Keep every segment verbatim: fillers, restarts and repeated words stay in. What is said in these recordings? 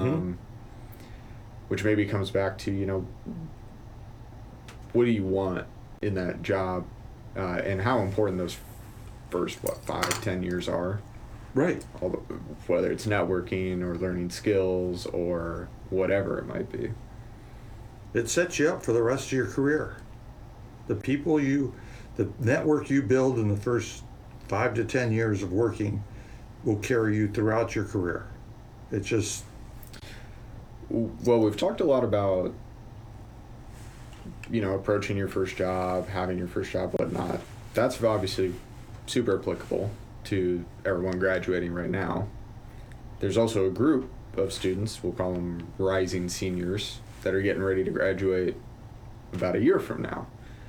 Um, which maybe comes back to, you know, what do you want in that job, uh, and how important those first, what, five, ten years are. Right. All the, whether it's networking or learning skills or whatever it might be. It sets you up for the rest of your career. The people you, the network you build in the first five to ten years of working will carry you throughout your career. It just... Well, we've talked a lot about, you know, approaching your first job, having your first job, whatnot. That's obviously super applicable to everyone graduating right now. There's also a group of students, we'll call them rising seniors, that are getting ready to graduate about a year from now.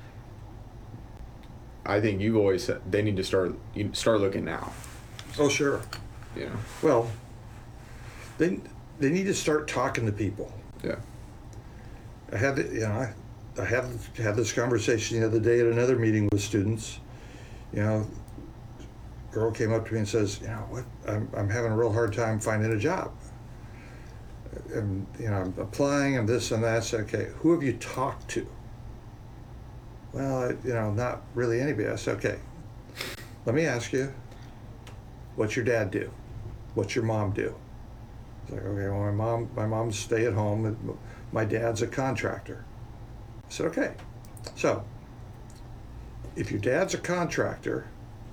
I think you've always said they need to start you start looking now. Oh, sure. You know. Well, they they need to start talking to people. Yeah. I had you know I, I had had this conversation the other day at another meeting with students. You know, a girl came up to me and says, you know, what I'm I'm having a real hard time finding a job. And you know, I'm applying and this and that. I said, okay, who have you talked to? Well, I, you know, not really anybody. I said, okay, let me ask you, what's your dad do? What's your mom do? It's like, okay, well, my mom, my mom's stay at home, and my dad's a contractor. I said, okay, so if your dad's a contractor,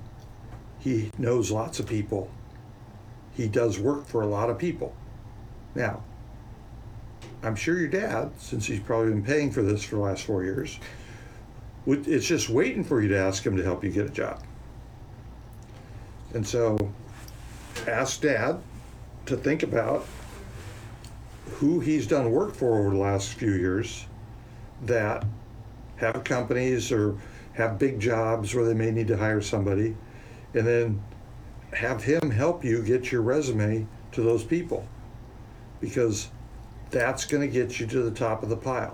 he knows lots of people. He does work for a lot of people. Now, I'm sure your dad, since he's probably been paying for this for the last four years, would, it's just waiting for you to ask him to help you get a job. And so ask Dad to think about who he's done work for over the last few years that have companies or have big jobs where they may need to hire somebody, and then have him help you get your resume to those people, because that's going to get you to the top of the pile.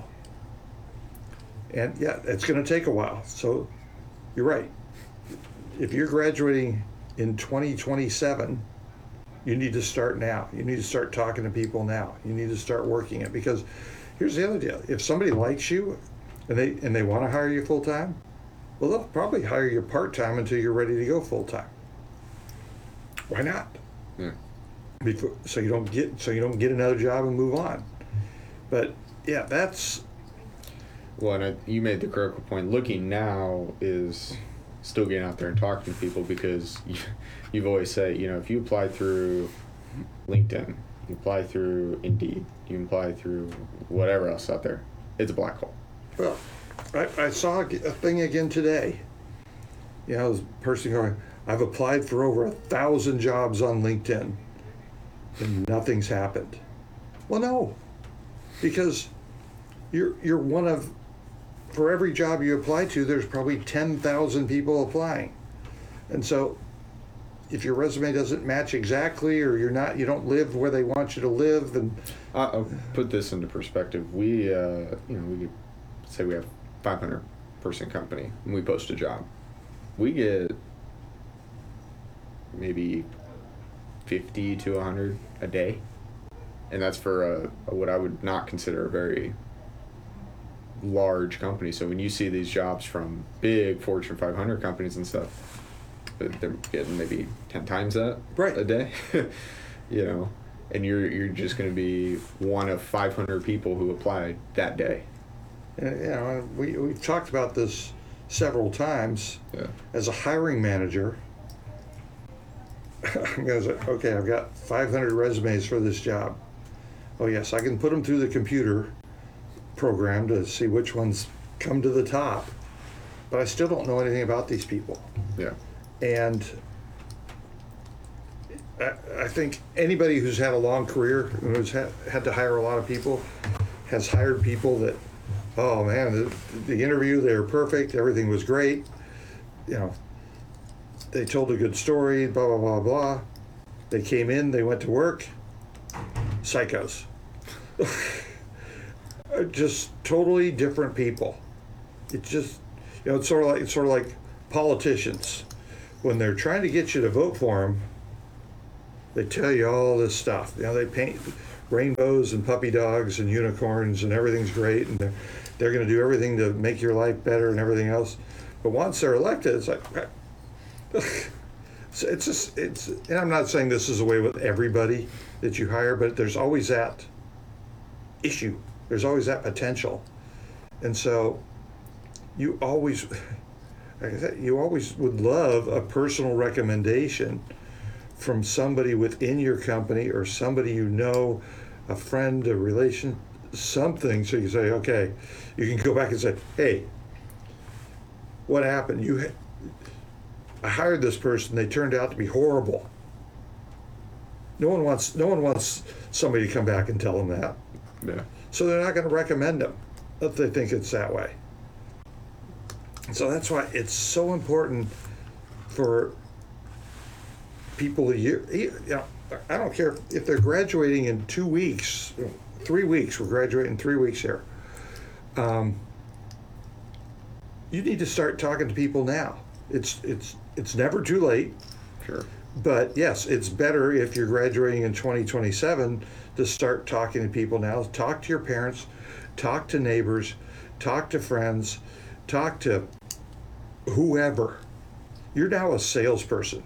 And yeah, it's going to take a while. So you're right. If you're graduating in twenty twenty-seven, you need to start now. You need to start talking to people now. You need to start working it, because here's the other deal. If somebody likes you and they and they want to hire you full time, well, they'll probably hire you part time until you're ready to go full time. Why not? Yeah. Before, so you don't get so you don't get another job and move on. But yeah, that's well, and I, you made the critical point. Looking now is still getting out there and talking to people, because you, you've always said, you know, if you apply through LinkedIn, you apply through Indeed, you apply through whatever else out there, it's a black hole. Well, I, I saw a thing again today. You know, this person going, I've applied for over a thousand jobs on LinkedIn and nothing's happened. Well, no, because you're you're one of, for every job you apply to, there's probably ten thousand people applying. And so if your resume doesn't match exactly, or you're not, you don't live where they want you to live, and Uh, I'll put this into perspective. We, uh, you know, we could say we have five hundred person company and we post a job. We get maybe fifty to one hundred a day. And that's for a, a, what I would not consider a very large company. So when you see these jobs from big Fortune five hundred companies and stuff, they're getting maybe ten times that right. a day, you know, and you're you're just going to be one of five hundred people who applied that day. And, you know, we we've talked about this several times. Yeah. As a hiring manager, I'm going to say, okay, I've got five hundred resumes for this job. Oh yes, I can put them through the computer program to see which ones come to the top, but I still don't know anything about these people. Yeah. And I, I think anybody who's had a long career, who's had, had to hire a lot of people, has hired people that, oh man, the, the interview, they were perfect, everything was great, you know, they told a good story, blah, blah, blah, blah. They came in, they went to work, psychos. Just totally different people. It's just, you know, it's sort of like, it's sort of like politicians. When they're trying to get you to vote for them, they tell you all this stuff. You know, they paint, rainbows and puppy dogs and unicorns and everything's great and they're, they're going to do everything to make your life better and everything else. But once they're elected, it's like, it's, it's just, it's, and I'm not saying this is the way with everybody that you hire, but there's always that issue. There's always that potential. And so you always, like I said, you always would love a personal recommendation from somebody within your company or somebody you know, a friend, a relation, something, so you say, okay, you can go back and say, hey, what happened? You, ha- I hired this person. They turned out to be horrible. No one wants, no one wants somebody to come back and tell them that. Yeah. So they're not going to recommend them if they think it's that way. So that's why it's so important for people a year. You know, I don't care if they're graduating in two weeks, three weeks. We're graduating three weeks here. Um, you need to start talking to people now. It's it's it's never too late. Sure. But yes, it's better if you're graduating in twenty twenty-seven to start talking to people now. Talk to your parents, talk to neighbors, talk to friends, talk to whoever. You're now a salesperson.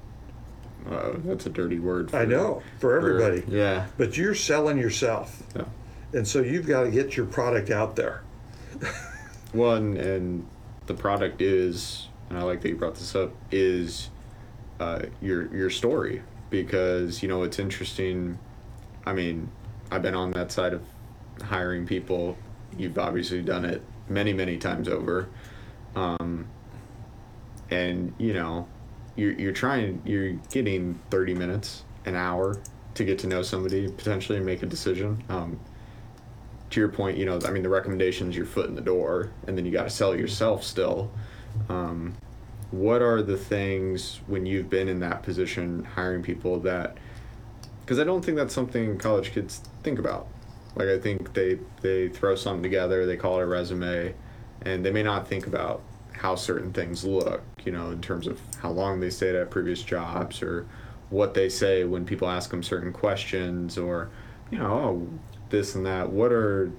Uh, that's a dirty word. For, I know, for everybody. For, yeah. But you're selling yourself. Yeah. And so you've got to get your product out there. Well, and, and the product is, and I like that you brought this up, is uh, your your story. Because, you know, it's interesting. I mean, I've been on that side of hiring people. You've obviously done it many, many times over. Um, and, you know, you're, you're trying, you're getting thirty minutes, an hour to get to know somebody, potentially, and make a decision. Um, to your point, you know, I mean, the recommendation's your foot in the door, and then you got to sell yourself still. Um, what are the things when you've been in that position hiring people that, because I don't think that's something college kids think about. Like, I think they, they throw something together, they call it a resume, and they may not think about how certain things look, you know, in terms of how long they stayed at previous jobs or what they say when people ask them certain questions or, you know, oh, this and that. What are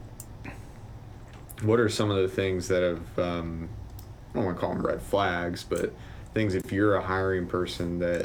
what are some of the things that have, um, I don't want to call them red flags, but things if you're a hiring person that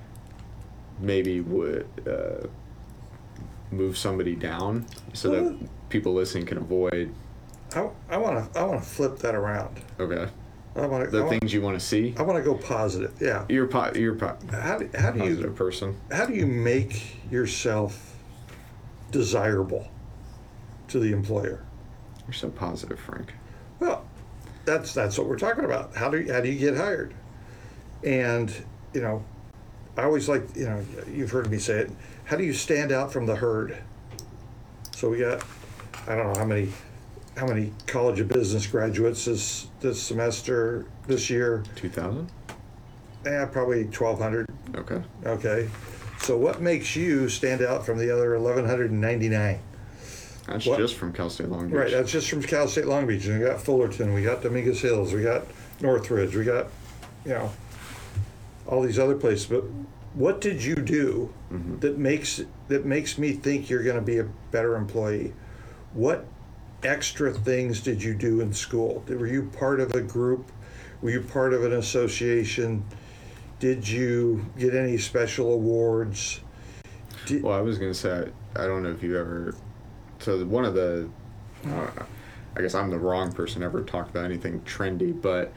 maybe would uh, move somebody down so Well, that people listening can avoid. I, I want to I want to flip that around. Okay. I want to The I things you want to see. I want to go positive. Yeah. You're po- you're po- How do, how do positive you person. how do you make yourself desirable to the employer? You're so positive, Frank. Well, that's that's what we're talking about. How do you, how do you get hired? And you know, I always like, you know, you've heard me say it. How do you stand out from the herd? So we got, I don't know how many how many College of Business graduates this this semester this year. Two thousand. Yeah, probably twelve hundred. Okay. Okay. So what makes you stand out from the other eleven ninety-nine? That's What? just from Cal State Long Beach. Right, that's just from Cal State Long Beach. And we got Fullerton, we got Dominguez Hills, we got Northridge, we got, you know, all these other places. But what did you do Mhm. that makes that makes me think you're going to be a better employee? What extra things did you do in school? Were you part of a group? Were you part of an association? Did you get any special awards? Did, Well, I was gonna say I, I don't know if you ever. So one of the, uh, I guess I'm the wrong person ever to talk about anything trendy, but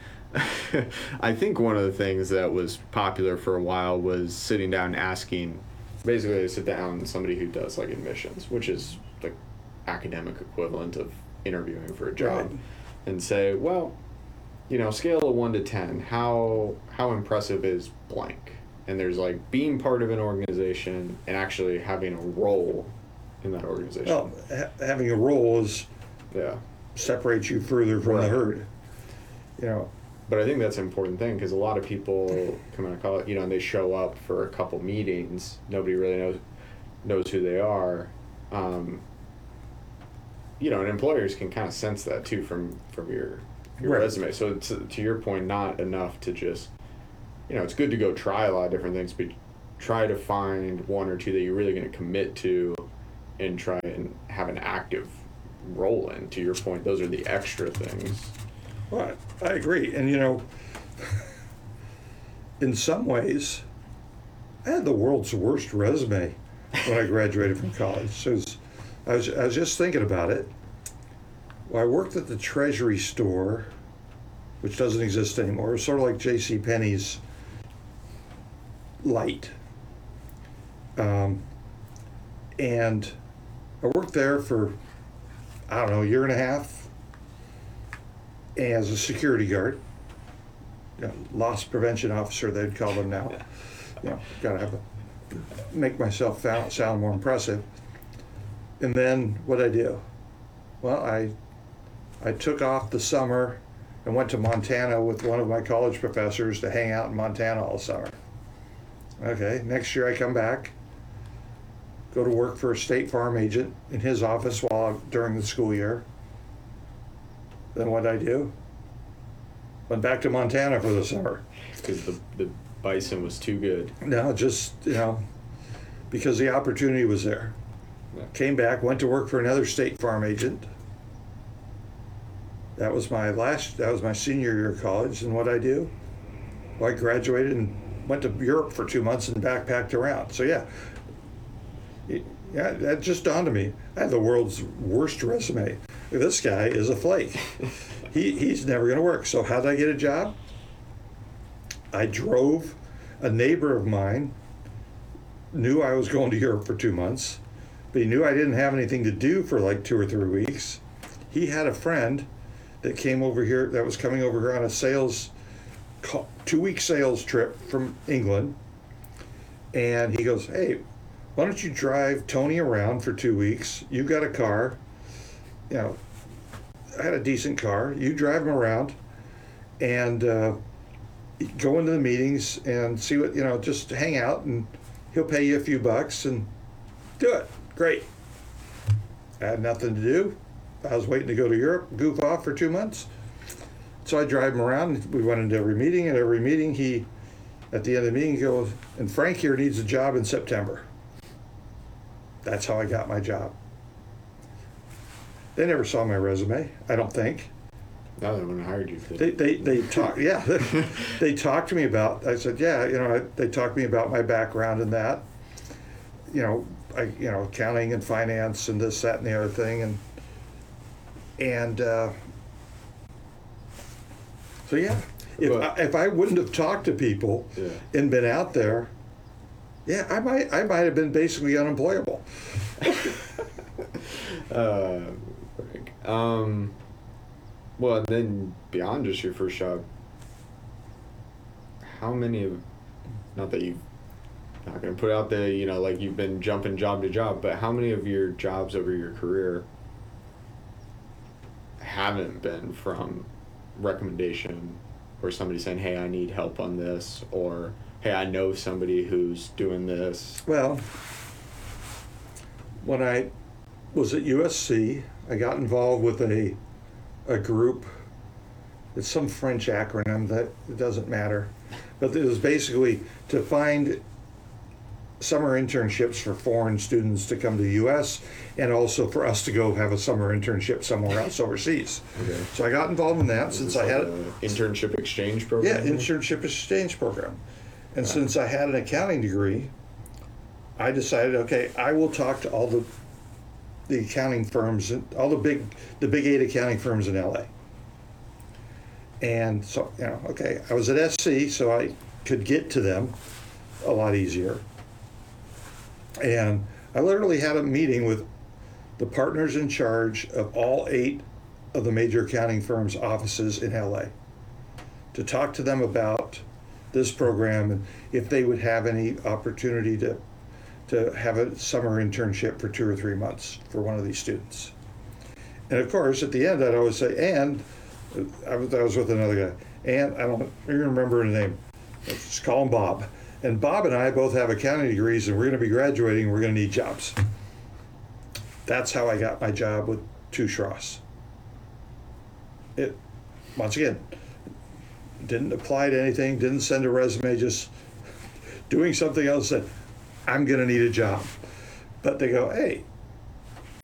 I think one of the things that was popular for a while was sitting down and asking. Basically, I sit down and somebody who does like admissions, which is the academic equivalent of interviewing for a job, Right. and say, well, you know, scale of one to ten, how how impressive is blank? And there's like being part of an organization and actually having a role in that organization. well, ha- having a role is Yeah. separates you further from Right. the herd. You know, But I think that's an important thing because a lot of people come out of college, you know, and they show up for a couple meetings. Nobody really knows knows who they are. Um, you know, and employers can kind of sense that too from from your your Right. resume. So it's, to your point, not enough to just, you know, it's good to go try a lot of different things, but try to find one or two that you're really going to commit to and try and have an active role in. To your point, those are the extra things. Well, I I agree. And, you know, in some ways, I had the world's worst resume when I graduated from college. So it was, I, was, I was just thinking about it. Well, I worked at the Treasury store, which doesn't exist anymore. It was sort of like J C Penney's light. Um, and I worked there for, I don't know, a year and a half as a security guard. You know, loss prevention officer, they'd call them now. You know, gotta have a, make myself sound, sound more impressive. And then what'd I do? Well, I I took off the summer and went to Montana with one of my college professors to hang out in Montana all summer. Okay, next year I come back, go to work for a State Farm agent in his office while I'm, during the school year. Then what'd I do? Went back to Montana for the summer. Because the, the bison was too good. No, just, you know, because the opportunity was there. Yeah. Came back, went to work for another State Farm agent. That was my last, that was my senior year of college. And what'd I do? Well, I graduated and went to Europe for two months and backpacked around. So yeah, it, yeah, that just dawned on me. I have the world's worst resume. This guy is a flake. he he's never going to work. So how did I get a job? I drove. A neighbor of mine knew I was going to Europe for two months, but he knew I didn't have anything to do for like two or three weeks. He had a friend that came over here, that was coming over here on a sales, two-week sales trip from England. And he goes, hey, why don't you drive Tony around for two weeks? You've got a car. You know, I had a decent car. You drive him around and uh, go into the meetings and see what, you know, just hang out, and he'll pay you a few bucks and do it. Great. I had nothing to do. I was waiting to go to Europe, goof off for two months. So I drive him around. We went into every meeting. At every meeting, he, at the end of the meeting, he goes, and Frank here needs a job in September. That's how I got my job. They never saw my resume, I don't think. No, they wouldn't have hired you. They they they talk yeah they talked to me about. I said yeah you know I, they talked to me about my background and that, you know I you know accounting and finance and this, that, and the other thing, and and uh, so yeah if But, I, if I wouldn't have talked to people yeah. and been out there, yeah I might I might have been basically unemployable. uh, um. Well, and then beyond just your first job, how many of, not that you've, not going to put out the, you know, like you've been jumping job to job, but how many of your jobs over your career haven't been from recommendation or somebody saying, hey, I need help on this, or hey, I know somebody who's doing this? Well, when I was at U S C, I got involved with a a group. It's some French acronym that it doesn't matter, but it was basically to find summer internships for foreign students to come to the U S, and also for us to go have a summer internship somewhere else overseas. Okay. So I got involved in that Is since this I had like a internship exchange program. yeah internship exchange program, and Wow. since I had an accounting degree, I decided, okay, I will talk to all the the accounting firms, all the big, the big eight accounting firms in L A. And so, you know, okay, I was at S C, so I could get to them a lot easier. And I literally had a meeting with the partners in charge of all eight of the major accounting firms' offices in L A to talk to them about this program and if they would have any opportunity to to have a summer internship for two or three months for one of these students. And of course, at the end, I'd always say, and, I was, I was with another guy, and I don't even remember his name, let's just call him Bob. And Bob and I both have accounting degrees, and we're gonna be graduating, and we're gonna need jobs. That's how I got my job with Touche Ross. It, once again, didn't apply to anything, didn't send a resume, just doing something else that I'm going to need a job. But they go, hey,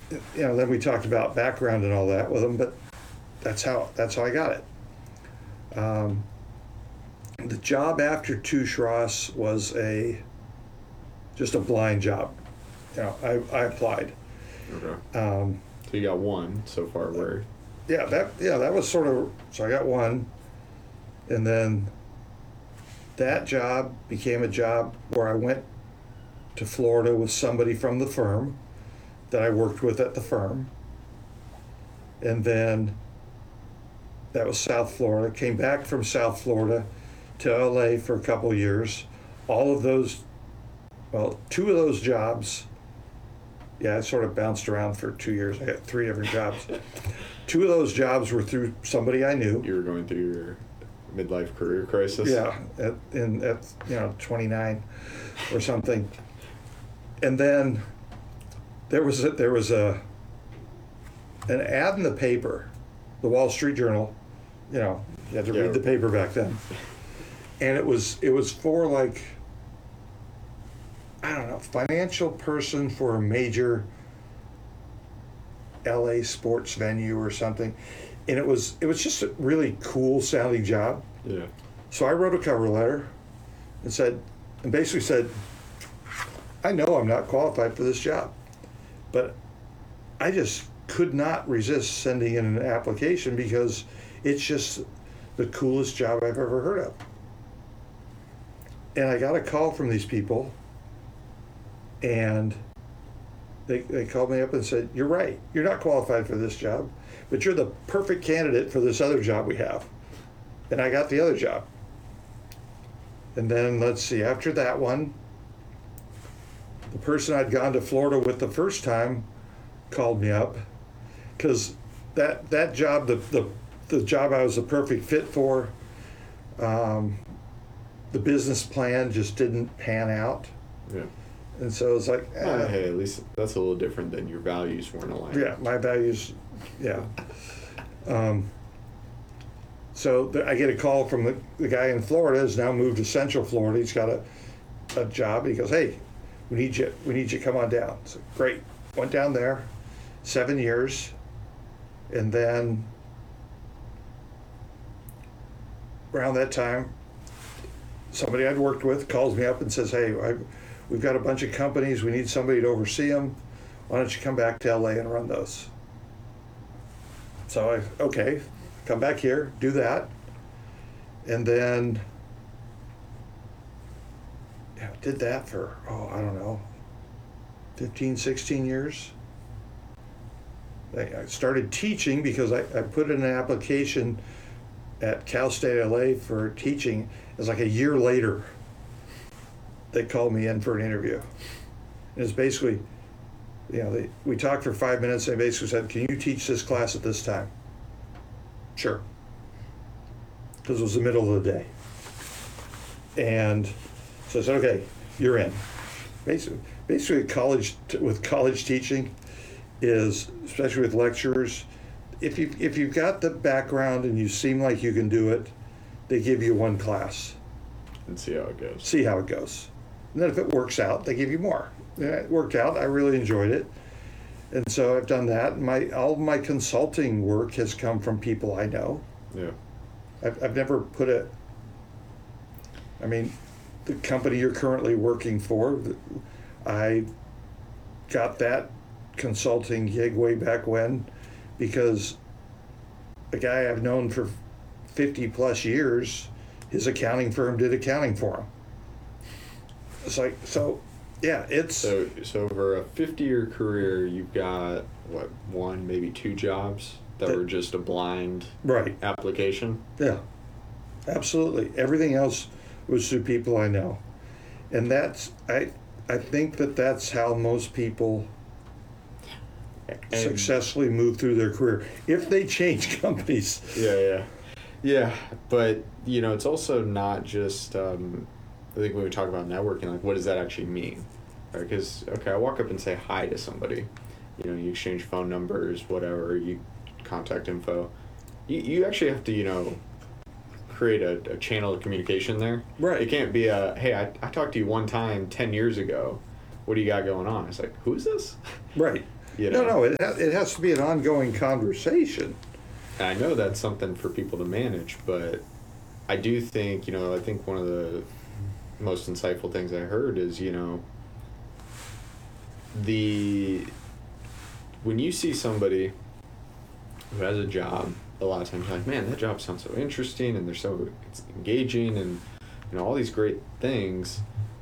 you know, then we talked about background and all that with them, but that's how that's how I got it. Um, the job after Touche Ross was a just a blind job. You know, I, I applied. Okay. Um, So you got one so far. Where? yeah, that yeah that was sort of so I got one, and then that job became a job where I went to Florida with somebody from the firm that I worked with at the firm, and then that was South Florida. Came back from South Florida to L A for a couple of years. All of those, well, two of those jobs, yeah, I sort of bounced around for two years. I got three different jobs. Two of those jobs were through somebody I knew. You were going through your midlife career crisis. Yeah, at in at you know twenty-nine or something, and then there was a, there was a an ad in the paper, the Wall Street Journal. You know, you had to Yeah. read the paper back then, and it was it was for like I don't know financial person for a major L A sports venue or something, and it was it was just a really cool sounding job. Yeah. So I wrote a cover letter and said, and basically said, I know I'm not qualified for this job, but I just could not resist sending in an application because it's just the coolest job I've ever heard of. And I got a call from these people, and they, they called me up and said, you're right, you're not qualified for this job, but you're the perfect candidate for this other job we have. And I got the other job. And then, let's see, after that one, the person I'd gone to Florida with the first time called me up because that that job, the, the the job I was the perfect fit for, um, the business plan just didn't pan out. Yeah. And so it's like, eh, Well, hey, at least that's a little different than your values weren't aligned. yeah, my values, yeah. Um, so the, I get a call from the, the guy in Florida who's now moved to Central Florida. He's got a, a job. He goes, hey, we need you. We need you. Come on down. So great. Went down there, seven years, and then around that time, somebody I'd worked with calls me up and says, hey, I, we've got a bunch of companies. We need somebody to oversee them. Why don't you come back to L A and run those? So I, okay, come back here, do that. And then, yeah, did that for, oh, I don't know, fifteen, sixteen years. I I started teaching because I, I put in an application at Cal State L A for teaching. It was like a year later, they called me in for an interview. And it's basically, you know, they, we talked for five minutes. They basically said, can you teach this class at this time? Sure. Because it was the middle of the day. And so I said, okay, you're in. Basically, basically college, with college teaching is, especially with lecturers, if you if you've got the background and you seem like you can do it, they give you one class. And see how it goes. See how it goes. And then if it works out, they give you more. Yeah, it worked out. I really enjoyed it. And so I've done that. My all of my consulting work has come from people I know. Yeah. I've, I've never put a, I mean, the company you're currently working for, I got that consulting gig way back when because a guy I've known for fifty plus years, his accounting firm did accounting for him. It's like, so, yeah, it's... So, so over a fifty-year career, you've got, what, one, maybe two jobs that, That- were just a blind Right. application? Yeah, absolutely. Everything else was through people I know. And that's, I, I think that that's how most people And- successfully move through their career. If they change companies. Yeah, yeah. Yeah, but, you know, it's also not just, um, I think when we talk about networking, like, what does that actually mean? Because, okay, I walk up and say hi to somebody. You know, you exchange phone numbers, whatever, you contact info. You, you actually have to, you know, create a, a channel of communication there. Right. It can't be a, hey, I, I talked to you one time ten years ago. What do you got going on? It's like, who is this? Right. You know? No, no, it, ha- it has to be an ongoing conversation. And I know that's something for people to manage, but I do think, you know, I think one of the most insightful things I heard is, you know, the when you see somebody who has a job, a lot of times you're like, man, that job sounds so interesting and they're so it's engaging and, you know, all these great things.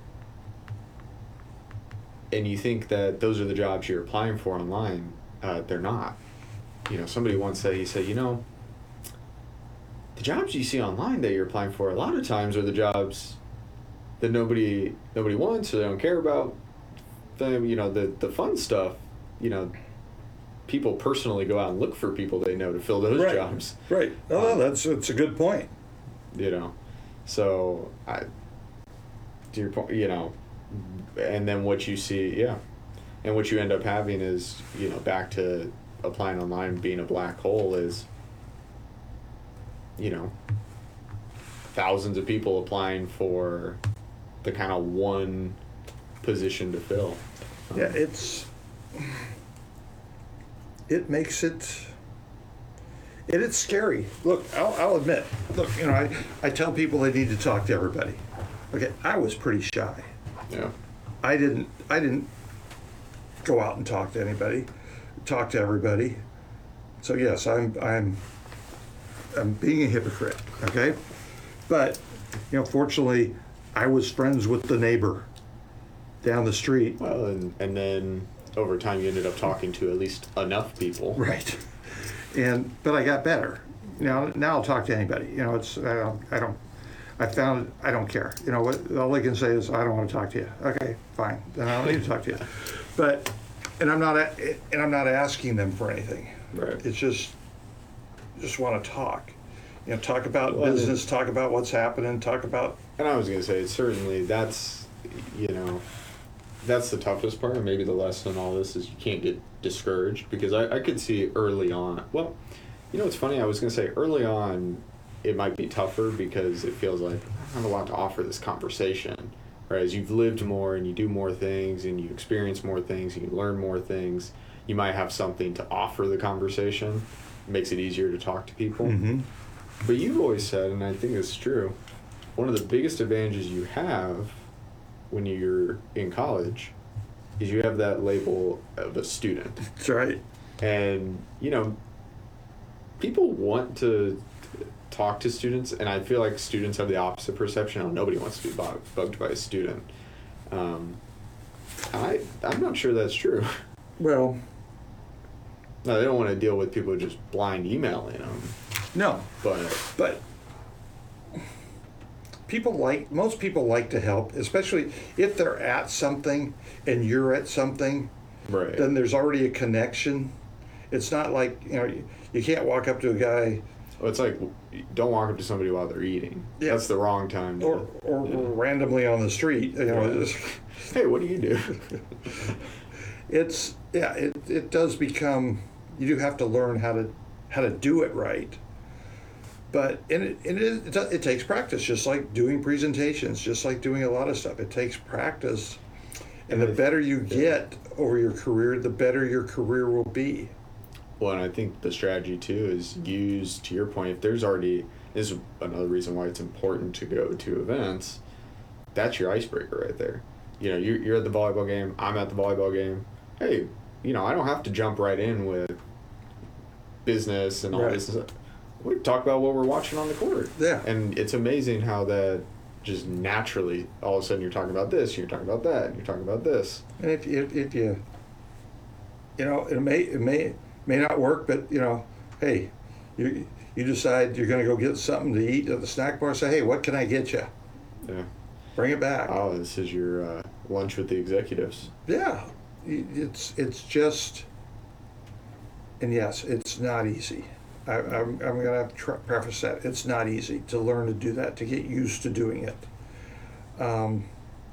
And you think that those are the jobs you're applying for online. Uh, they're not. You know, somebody once said, he said, you know, the jobs you see online that you're applying for a lot of times are the jobs that nobody nobody wants or they don't care about. Them, you know, the, the fun stuff, you know, people personally go out and look for people they know to fill those Right. jobs. Right. Oh, Um, that's it's a good point. You know, so I, to your point, you know, and then what you see, yeah, and what you end up having is, you know, back to applying online being a black hole is, you know, thousands of people applying for the kind of one position to fill. Um, Yeah, it's it makes it it it's scary. Look, I'll, I'll admit. Look, you know, I, I tell people they need to talk to everybody. Okay, I was pretty shy. Yeah. I didn't I didn't go out and talk to anybody, talk to everybody. So yes, I'm I'm I'm being a hypocrite, okay? But you know, fortunately, I was friends with the neighbor down the street. Well, and, and then over time you ended up talking to at least enough people. Right. And but I got better. Now now I'll talk to anybody. You know, it's I don't I don't I found I don't care. You know what? All I can say is I don't want to talk to you. Okay, fine. Then I don't need to talk to you. But and I'm not a- and I'm not asking them for anything. Right. It's just just want to talk. You know, talk about Well, business, talk about what's happening, talk about And I was going to say, certainly that's, you know, that's the toughest part. And maybe the lesson in all this is you can't get discouraged because I, I could see early on. Well, you know, it's funny. I was going to say early on, it might be tougher because it feels like I have a lot to offer this conversation. Right? As you've lived more and you do more things and you experience more things and you learn more things, you might have something to offer the conversation. It makes it easier to talk to people. mm-hmm. But you've always said, and I think it's true, one of the biggest advantages you have when you're in college is you have that label of a student. That's right. And, you know, people want to talk to students, and I feel like students have the opposite perception. Oh, nobody wants to be bug- bugged by a student. Um, I, I'm not sure that's true. Well, No, they don't want to deal with people just blind emailing them. no. But, But people like most people like to help, especially if they're at something and you're at something. right. Then there's already a connection. It's not like you know you, you can't walk up to a guy Well, it's like, don't walk up to somebody while they're eating. Yeah. That's the wrong time to... or or, yeah. or randomly on the street. You know, Yeah. it's, Hey, what do you do? it's yeah. It it does become you do have to learn how to how to do it right. But and it it, is, it, does- it takes practice, just like doing presentations, just like doing a lot of stuff. It takes practice, and the And I- better you get over your career, the better your career will be. Well, and I think the strategy, too, is use, to your point, if there's already... This is another reason why it's important to go to events. That's your icebreaker right there. You know, you're, you're at the volleyball game. I'm at the volleyball game. Hey, you know, I don't have to jump right in with business and all Right. this. We talk about what we're watching on the court. Yeah. And it's amazing how that just naturally, all of a sudden you're talking about this, you're talking about that, and you're talking about this. And if if, if you you know it may it may may not work, but you know, hey, you you decide you're going to go get something to eat at the snack bar. Say, hey, what can I get you? Yeah. Bring it back. Oh, this is your uh, lunch with the executives. Yeah, y- it's it's just, and yes, it's not easy. I, I'm I'm going to have to tr- preface that it's not easy to learn to do that, to get used to doing it. Um,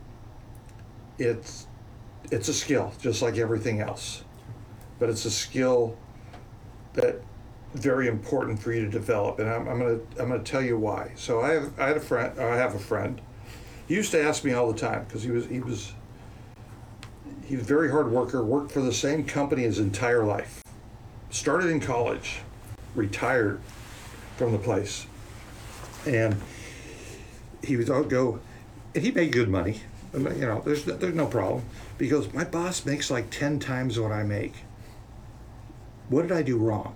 it's it's a skill, just like everything else, but it's a skill that very important for you to develop, and I'm, I'm gonna I'm gonna tell you why. So I have I had a friend, or I have a friend. He used to ask me all the time because he was he was he was a very hard worker, worked for the same company his entire life. Started in college, retired from the place. And he would go, and he made good money. You know, there's, there's no problem. Because my boss makes like ten times what I make. What did I do wrong?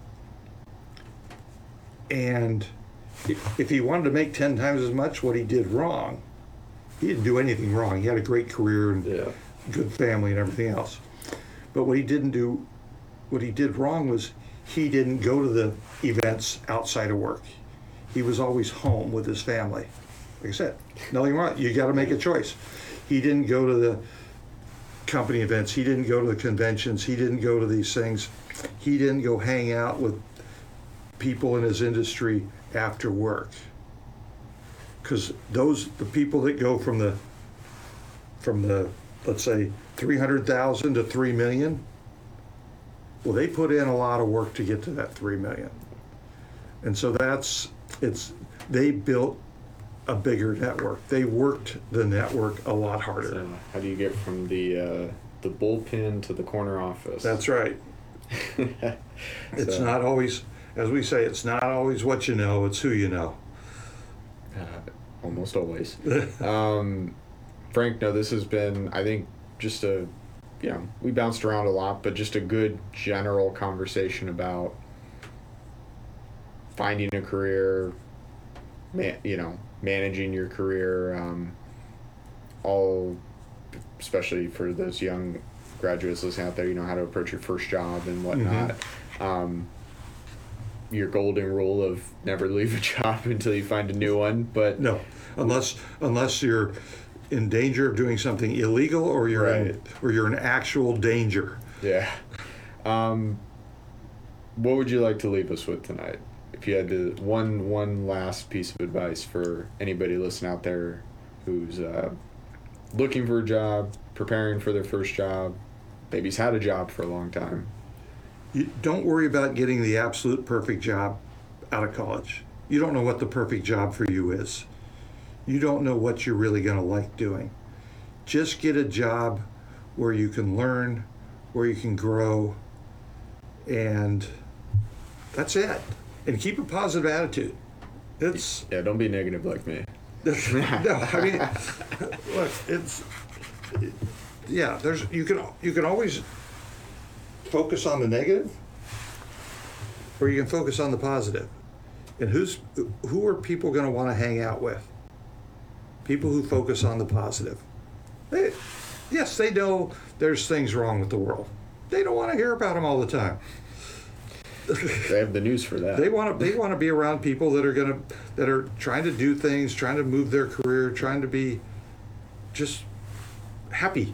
And if he wanted to make ten times as much, what he did wrong, he didn't do anything wrong. He had a great career and Yeah. good family and everything else. But what he didn't do, what he did wrong was he didn't go to the events outside of work. He was always home with his family. Like I said, nothing wrong. You got to make a choice. He didn't go to the company events. He didn't go to the conventions. He didn't go to these things. He didn't go hang out with people in his industry after work. Because those, the people that go from the, from the, let's say, three hundred thousand to three million, well, they put in a lot of work to get to that three million. And so that's, it's, they built a bigger network. They worked the network a lot harder. So how do you get from the uh, the bullpen to the corner office? That's right. It's So, not always, as we say, it's not always what you know, it's who you know. uh, almost always. um, Frank, no, this has been, I think, just a, you know, we bounced around a lot, but just a good general conversation about finding a career, man, you know, managing your career, um, all, especially for those young graduates listening out there, you know, how to approach your first job and whatnot. Mm-hmm. Um, your golden rule of never leave a job until you find a new one, but no, unless unless you're in danger of doing something illegal or you're right. in, or you're in actual danger. Yeah. Um, what would you like to leave us with tonight? If you had to, one one last piece of advice for anybody listening out there who's uh, looking for a job, preparing for their first job, maybe he's had a job for a long time. You don't worry about getting the absolute perfect job out of college. You don't know what the perfect job for you is. You don't know what you're really going to like doing. Just get a job where you can learn, where you can grow, and that's it. And keep a positive attitude. It's yeah. Don't be negative like me. no, I mean, look, it's it, yeah. There's you can you can always focus on the negative, or you can focus on the positive. And who's who are people going to want to hang out with? People who focus on the positive. They, yes, they know there's things wrong with the world. They don't want to hear about them all the time. They have the news for that. They want to. They want to be around people that are gonna, that are trying to do things, trying to move their career, trying to be, just happy.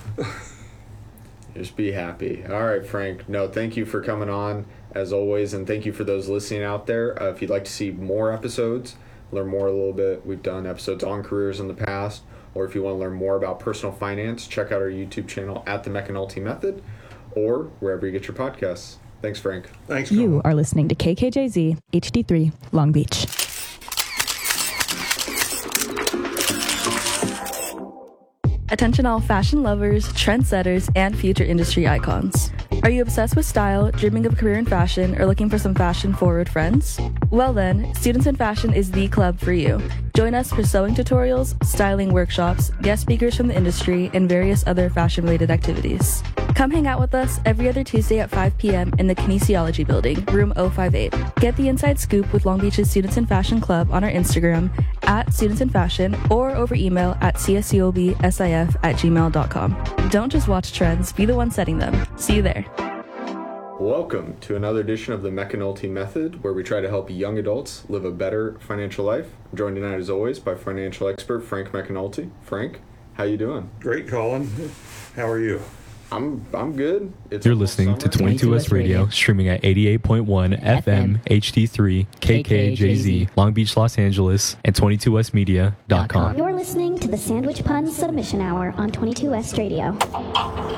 Just be happy. All right, Frank. No, thank you for coming on as always, and thank you for those listening out there. Uh, if you'd like to see more episodes, learn more a little bit, we've done episodes on careers in the past, or if you want to learn more about personal finance, check out our YouTube channel at the McAnulty Method, or wherever you get your podcasts. Thanks, Frank. Thanks. You Colin. are listening to K K J Z H D three Long Beach. Attention all fashion lovers, trendsetters, and future industry icons. Are you obsessed with style, dreaming of a career in fashion, or looking for some fashion-forward friends? Well then, Students in Fashion is the club for you. Join us for sewing tutorials, styling workshops, guest speakers from the industry, and various other fashion-related activities. Come hang out with us every other Tuesday at five p.m. in the Kinesiology Building, room oh five eight. Get the inside scoop with Long Beach's Students in Fashion Club on our Instagram, at Students in Fashion, or over email at c s c o b s i f at gmail dot com. Don't just watch trends, be the one setting them. See you there. Welcome to another edition of the McAnulty Method, where we try to help young adults live a better financial life. I'm joined tonight, as always, by financial expert Frank McAnulty. Frank, how you doing? Great, Colin. How are you? I'm I'm good. It's You're almost listening to summer. twenty-two S Radio, streaming at eighty-eight point one F M, H D three, K K J Z, Long Beach, Los Angeles, and twenty-two S media dot com. You're listening to the Sandwich Pun Submission Hour on twenty-two S Radio.